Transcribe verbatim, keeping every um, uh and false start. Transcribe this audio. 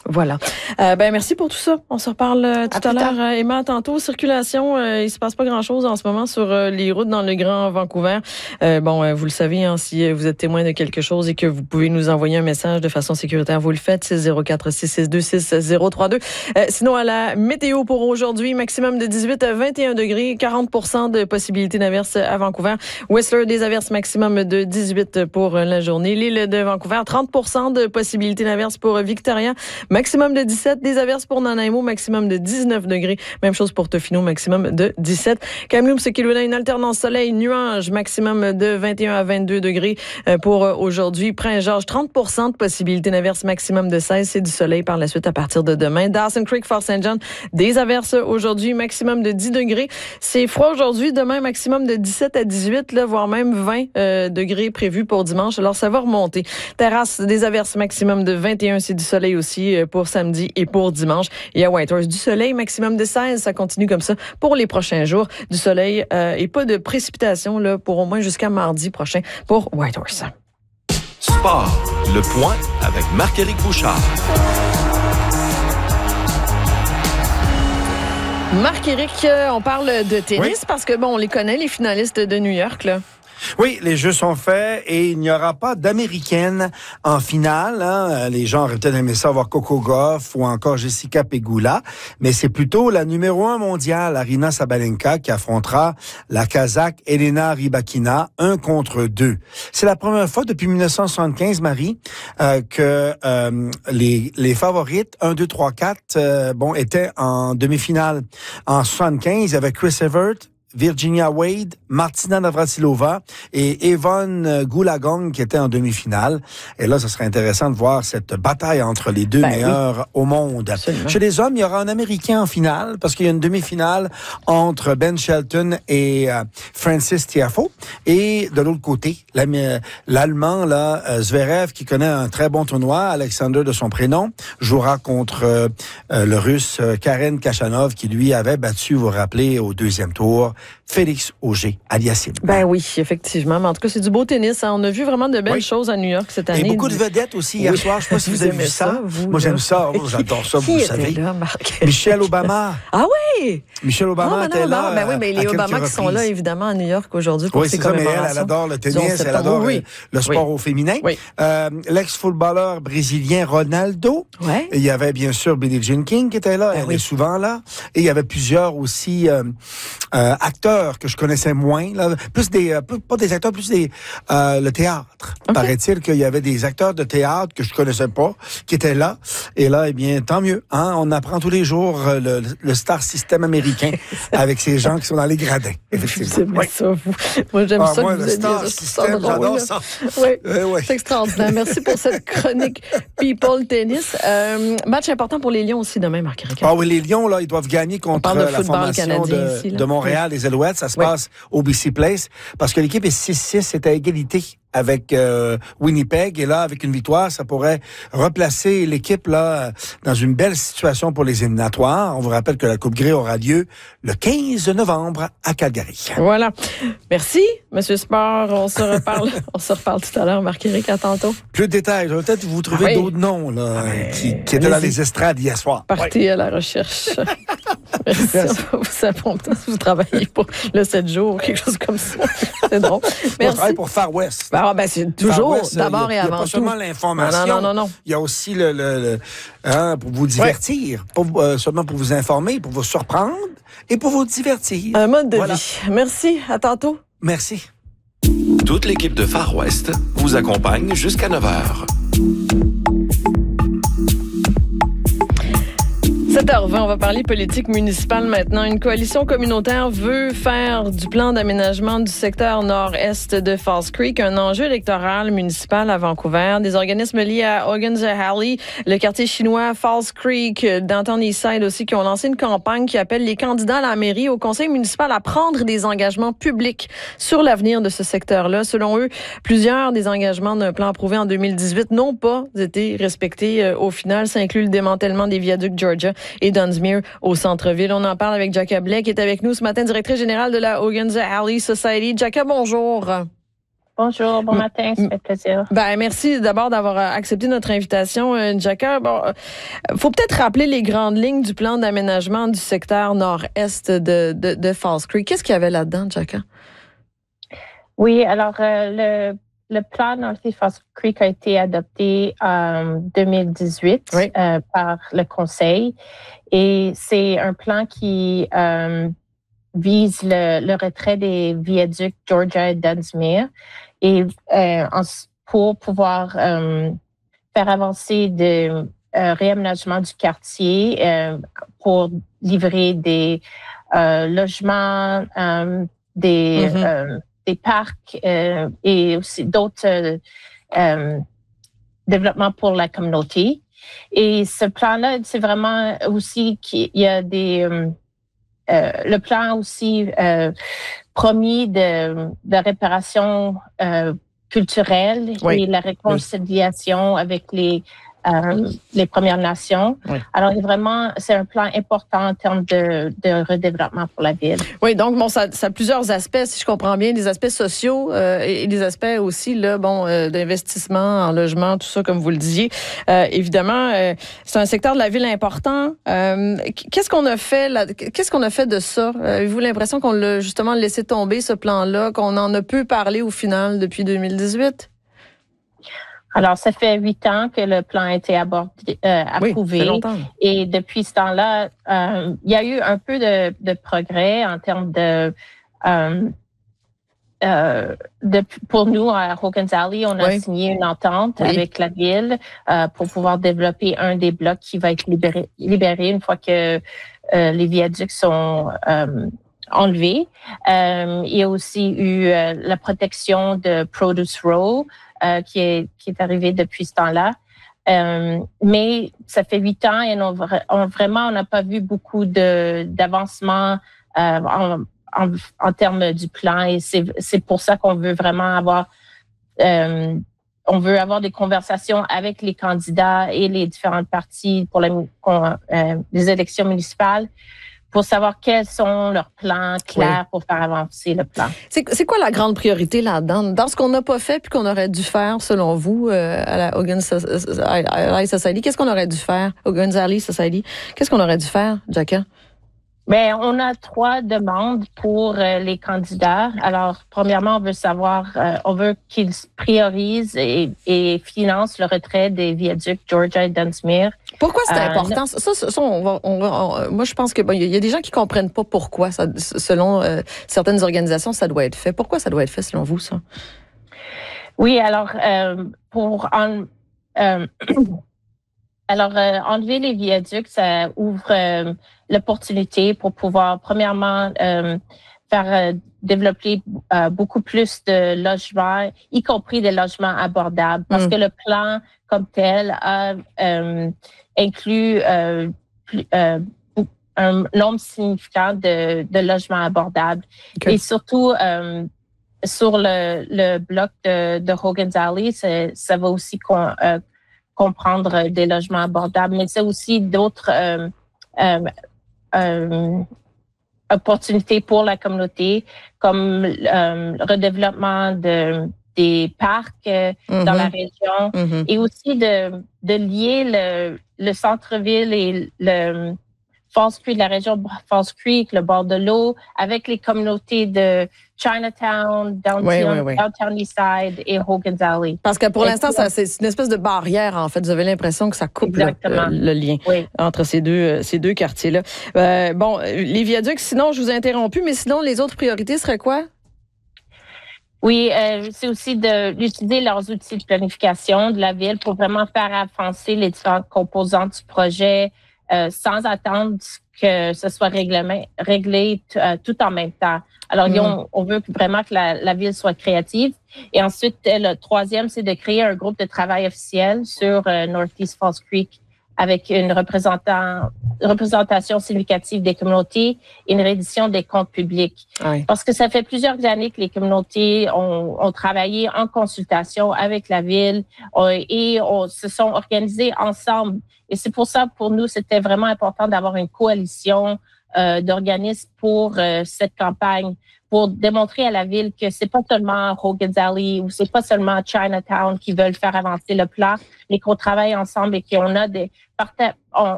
Voilà. Euh, ben merci pour tout ça. On se reparle euh, tout à, à l'heure. Euh, Emma, tantôt, circulation, euh, il se passe pas grand-chose en ce moment sur euh, les routes dans le Grand Vancouver. Euh, bon, euh, vous le savez, hein, si vous êtes témoin de quelque chose et que vous pouvez nous envoyer un message de façon sécuritaire, vous le faites, six zéro quatre, six six deux, six zéro trois deux. Euh, sinon, à la météo pour aujourd'hui, maximum de dix-huit à vingt et un degrés, quarante pour cent de possibilité d'averses à Vancouver. Whistler, des averses maximum de dix-huit pour la journée. L'île de Vancouver, trente pour cent de possibilité d'averses pour Victoria. Maximum de dix-sept, des averses pour Nanaimo, maximum de dix-neuf degrés. Même chose pour Tofino, maximum de dix-sept. Kamloops, Kelowna, une alternance soleil-nuage, maximum de vingt et un à vingt-deux degrés pour aujourd'hui. Prince-Georges, trente pour cent de possibilité d'averses, maximum de seize. C'est du soleil par la suite à partir de demain. Dawson Creek, Fort Saint John, des averses aujourd'hui, maximum de dix degrés. C'est froid aujourd'hui, demain, maximum de dix-sept à dix-huit, là, voire même vingt euh, degrés prévus pour dimanche. Alors, ça va remonter. Terrasse, des averses, maximum de vingt et un. C'est du soleil aussi pour samedi et pour dimanche. Et à Whitehorse, du soleil, maximum de seize. Ça continue comme ça pour les prochains jours. Du soleil euh, et pas de précipitation là, pour au moins jusqu'à mardi prochain pour Whitehorse. Sport, le point avec Marc-Éric Bouchard. Marc-Éric, on parle de tennis oui. parce que, bon, on les connaît, les finalistes de New York, là. Oui, les jeux sont faits et il n'y aura pas d'Américaine en finale. Hein. Les gens auraient peut-être aimé ça voir Coco Gauff ou encore Jessica Pegula, mais c'est plutôt la numéro un mondiale, Aryna Sabalenka, qui affrontera la Kazakh Elena Rybakina, un contre deux. C'est la première fois depuis dix-neuf cent soixante-quinze, Marie, euh, que euh, les, les favorites, un, deux, trois, quatre, euh, bon, étaient en demi-finale. En soixante-quinze, il y avait Chris Evert, Virginia Wade, Martina Navratilova et Yvonne Goolagong qui étaient en demi-finale. Et là, ce serait intéressant de voir cette bataille entre les deux ben meilleurs oui. au monde. Absolument. Chez les hommes, il y aura un Américain en finale parce qu'il y a une demi-finale entre Ben Shelton et euh, Francis Tiafoe. Et de l'autre côté, l'Allemand, là, euh, Zverev, qui connaît un très bon tournoi, Alexander de son prénom, jouera contre euh, le Russe euh, Karen Khachanov qui, lui, avait battu, vous vous rappelez, au deuxième tour, Félix Auger-Aliassime. Ben oui, effectivement. Mais en tout cas, c'est du beau tennis. Hein. On a vu vraiment de belles oui. choses à New York cette année. Et beaucoup de vedettes aussi hier oui. soir. Je ne sais pas si vous, vous avez vu ça. ça vous, là? Moi, j'aime ça. Oh, j'adore ça, Qui vous était savez. Là, Marc? Michelle Obama. Ah oui! Michelle Obama oh, était là. Ben oui, mais les Obama qui reprises. sont là, évidemment, à New York aujourd'hui pour oui, ces c'est ça, mais commémorations. elle, elle adore le tennis, elle adore oui. le sport oui. au féminin. Oui. Euh, l'ex-footballeur brésilien Ronaldo. Ouais. Il y avait bien sûr Billie Jean King qui était là. Ben elle oui. est souvent là. Et il y avait plusieurs aussi euh, euh, acteurs que je connaissais moins, là, plus des, euh, pas des acteurs, plus des, euh, le théâtre. Okay. Paraît-il qu'il y avait des acteurs de théâtre que je connaissais pas, qui étaient là. Et là, eh bien, tant mieux, hein. On apprend tous les jours euh, le, le star system américain avec ces gens qui sont dans les gradins. Effectivement. Oui. Ça, vous. Moi, j'aime ah, ça. Moi, que le vous star dit, system, j'adore ça. Oui, euh, ouais. C'est extraordinaire. Merci pour cette chronique People Tennis. Euh, match important pour les Lions aussi demain, Marc-Éric. Ah oui, les Lions, là, ils doivent gagner contre la formation de, ici, de Montréal, oui. les Alouettes. Ça se oui. passe au B C Place, parce que l'équipe est six six, c'est à égalité avec euh, Winnipeg, et là, avec une victoire, ça pourrait replacer l'équipe là dans une belle situation pour les éliminatoires. On vous rappelle que la Coupe Grey aura lieu le quinze novembre à Calgary. Voilà. Merci, Monsieur Sport. On se reparle, on se reparle tout à l'heure, Marc-Éric, à tantôt. Plus de détails. Je vais peut-être vous trouver oui. d'autres noms là, ah, qui, qui étaient dans les estrades hier soir. Partez oui. à la recherche. Merci. Merci. Vous savez, vous travaillez pour le sept jours, quelque chose comme ça. C'est drôle. Merci. On travaille pour Far West. Ah, ben, c'est toujours, West, d'abord a, et avant tout. Il n'y a pas seulement l'information. Non, non, non, non. Il y a aussi le, le, le hein, pour vous divertir. Ouais. Pas euh, seulement pour vous informer, pour vous surprendre et pour vous divertir. Un mode de voilà. vie. Merci. À tantôt. Merci. Toute l'équipe de Far West vous accompagne jusqu'à neuf heures. sept heures vingt, on va parler politique municipale maintenant. Une coalition communautaire veut faire du plan d'aménagement du secteur nord-est de False Creek un enjeu électoral municipal à Vancouver. Des organismes liés à Ongans-Halley, le quartier chinois False Creek, Downtown Eastside aussi, qui ont lancé une campagne qui appelle les candidats à la mairie, au conseil municipal, à prendre des engagements publics sur l'avenir de ce secteur-là. Selon eux, plusieurs des engagements d'un plan approuvé en deux mille dix-huit n'ont pas été respectés. Euh, au final, ça inclut le démantèlement des viaducs Georgia et Dunsmuir au centre-ville. On en parle avec Jacka Blais, qui est avec nous ce matin, directrice générale de la Ongans-Halley Society. Jacka, bonjour. Bonjour, bon matin, ça fait plaisir. Ben, merci d'abord d'avoir accepté notre invitation, Njaka. Bon, faut peut-être rappeler les grandes lignes du plan d'aménagement du secteur nord-est de, de, de False Creek. Qu'est-ce qu'il y avait là-dedans, Njaka? Oui, alors euh, le, le plan Northeast False Creek a été adopté en deux mille dix-huit oui. euh, par le Conseil et c'est un plan qui euh, vise le, le retrait des viaducs Georgia et Dunsmuir et euh, en, pour pouvoir euh, faire avancer de euh, réaménagement du quartier euh, pour livrer des euh, logements, euh, des, mm-hmm. euh, des parcs euh, et aussi d'autres euh, euh, développements pour la communauté. Et ce plan-là, c'est vraiment aussi qu'il y a des... Euh, Euh, le plan aussi euh, promis de, de réparation euh, culturelle oui. et la réconciliation oui. avec les euh, les Premières Nations. Oui. Alors vraiment, c'est un plan important en termes de, de redéveloppement pour la ville. Oui, donc bon, ça, ça a plusieurs aspects, si je comprends bien, des aspects sociaux euh, et des aspects aussi là, bon, euh, d'investissement en logement, tout ça, comme vous le disiez. Euh, évidemment, euh, c'est un secteur de la ville important. Euh, qu'est-ce qu'on a fait là, qu'est-ce qu'on a fait de ça? Avez-vous l'impression qu'on l'a justement laissé tomber ce plan-là, qu'on en a peu parlé au final depuis deux mille dix-huit? Alors, ça fait huit ans que le plan a été abordé, euh, approuvé. Oui, et depuis ce temps-là, euh, il y a eu un peu de, de progrès en termes de, euh, euh, de... Pour nous, à Hogan's Alley, on a oui. signé une entente oui. avec la ville euh, pour pouvoir développer un des blocs qui va être libéré, libéré une fois que euh, les viaducs sont... Euh, enlevés. Euh, il y a aussi eu euh, la protection de Produce Row euh, qui est qui est arrivée depuis ce temps-là. Euh, mais ça fait huit ans et on, on vraiment on n'a pas vu beaucoup de d'avancement euh, en, en en termes du plan et c'est c'est pour ça qu'on veut vraiment avoir euh, on veut avoir des conversations avec les candidats et les différentes parties pour la, euh, les élections municipales pour savoir quels sont leurs plans clairs oui. pour faire avancer le plan. C'est, c'est quoi la grande priorité là-dedans? Dans ce qu'on n'a pas fait puis qu'on aurait dû faire, selon vous, euh, à la Hogan's Alley Society, qu'est-ce qu'on aurait dû faire? Hogan's Alley Society, qu'est-ce qu'on aurait dû faire, Njaka? Bien, on a trois demandes pour euh, les candidats. Alors, premièrement, on veut savoir, euh, on veut qu'ils priorisent et, et financent le retrait des viaducs Georgia et Dunsmuir. Pourquoi c'est euh, important? Ça, ça, ça on va, on va, on, moi, je pense que bon, il y a des gens qui comprennent pas pourquoi, ça, selon euh, certaines organisations, ça doit être fait. Pourquoi ça doit être fait, selon vous, ça? Oui, alors, euh, pour... En, euh, Alors, euh, enlever les viaducs, ça ouvre euh, l'opportunité pour pouvoir, premièrement, euh, faire euh, développer euh, beaucoup plus de logements, y compris des logements abordables, parce mmh. que le plan comme tel a euh, inclus euh, plus, euh, un nombre significant de, de logements abordables. Okay. Et surtout, euh, sur le, le bloc de, de Hogan's Alley, ça va aussi con, euh, comprendre des logements abordables, mais c'est aussi d'autres euh, euh, euh, opportunités pour la communauté, comme euh, le redéveloppement de, des parcs euh, mm-hmm. dans la région mm-hmm. et aussi de, de lier le, le centre-ville et le False Creek, la région False Creek, le bord de l'eau, avec les communautés de Chinatown, Downtown, oui, oui, oui. Downtown Eastside et Hogan's Alley. Parce que pour et l'instant, ça, c'est une espèce de barrière, en fait. Vous avez l'impression que ça coupe le, le lien oui. entre ces deux, ces deux quartiers-là. Euh, bon, les viaducs, sinon, je vous ai interrompu, mais sinon, les autres priorités seraient quoi? Oui, euh, c'est aussi de d'utiliser leurs outils de planification de la ville pour vraiment faire avancer les différentes composantes du projet, Euh, sans attendre que ce soit réglé, réglé t- euh, tout en même temps. Alors, mmh. on, on veut vraiment que la, la ville soit créative. Et ensuite, le troisième, c'est de créer un groupe de travail officiel sur euh, Northeast False Creek avec une représentante représentation significative des communautés et une reddition des comptes publics. Oui. Parce que ça fait plusieurs années que les communautés ont, ont travaillé en consultation avec la ville euh, et on, se sont organisées ensemble. Et c'est pour ça, pour nous, c'était vraiment important d'avoir une coalition euh, d'organismes pour euh, cette campagne, pour démontrer à la ville que c'est pas seulement Hogan's Alley ou c'est pas seulement Chinatown qui veulent faire avancer le plan, mais qu'on travaille ensemble et qu'on a des parta- on,